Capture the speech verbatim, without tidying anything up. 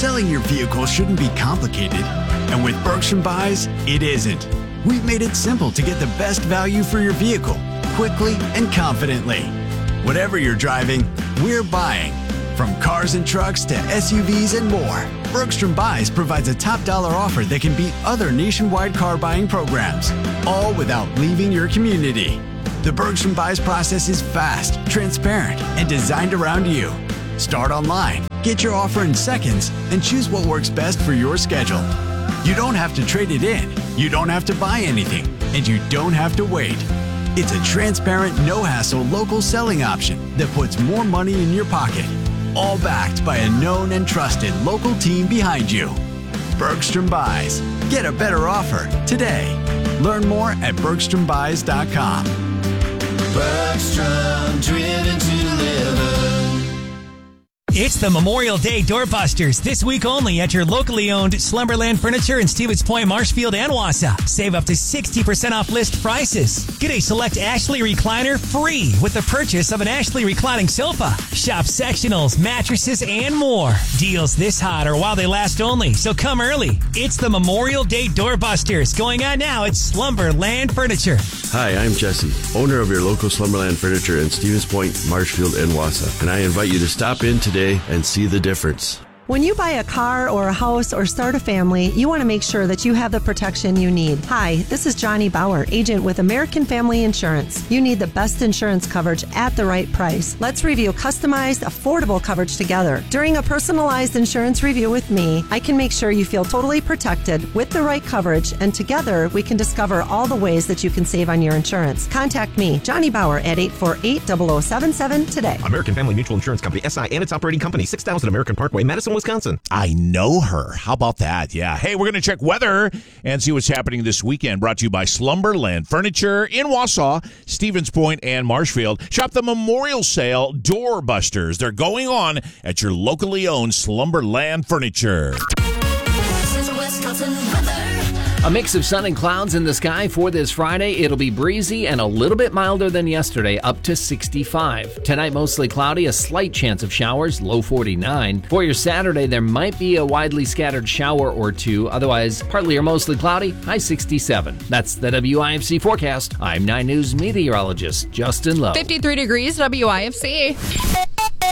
Selling your vehicle shouldn't be complicated, and with Bergstrom Buys, it isn't. We've made it simple to get the best value for your vehicle, quickly and confidently. Whatever you're driving, we're buying. From cars and trucks to S U Vs and more, Bergstrom Buys provides a top dollar offer that can beat other nationwide car buying programs, all without leaving your community. The Bergstrom Buys process is fast, transparent, and designed around you. Start online, get your offer in seconds, and choose what works best for your schedule. You don't have to trade it in, you don't have to buy anything, and you don't have to wait. It's a transparent, no-hassle local selling option that puts more money in your pocket, all backed by a known and trusted local team behind you. Bergstrom Buys. Get a better offer today. Learn more at bergstrom buys dot com. Bergstrom, driven to live. It's the Memorial Day Doorbusters, this week only at your locally owned Slumberland Furniture in Stevens Point, Marshfield, and Wausau. Save up to sixty percent off list prices. Get a select Ashley recliner free with the purchase of an Ashley reclining sofa. Shop sectionals, mattresses, and more. Deals this hot or while they last only, so come early. It's the Memorial Day Doorbusters, going on now at Slumberland Furniture. Hi, I'm Jesse, owner of your local Slumberland Furniture in Stevens Point, Marshfield, and Wausau, and I invite you to stop in today and see the difference. When you buy a car or a house or start a family, you want to make sure that you have the protection you need. Hi, this is Johnny Bauer, agent with American Family Insurance. You need the best insurance coverage at the right price. Let's review customized, affordable coverage together. During a personalized insurance review with me, I can make sure you feel totally protected with the right coverage, and together we can discover all the ways that you can save on your insurance. Contact me, Johnny Bauer, at eight four eight, zero zero seven seven today. American Family Mutual Insurance Company, S I, and its operating company, six thousand American Parkway, Madison, Wisconsin. I know her. How about that? Yeah. Hey, we're going to check weather and see what's happening this weekend. Brought to you by Slumberland Furniture in Wausau, Stevens Point, and Marshfield. Shop the Memorial Sale Doorbusters. They're going on at your locally owned Slumberland Furniture. A mix of sun and clouds in the sky for this Friday. It'll be breezy and a little bit milder than yesterday, up to sixty-five. Tonight, mostly cloudy, a slight chance of showers, low forty-nine. For your Saturday, there might be a widely scattered shower or two. Otherwise, partly or mostly cloudy, high sixty-seven. That's the W I F C forecast. I'm nine News meteorologist Justin Lowe. fifty-three degrees, W I F C.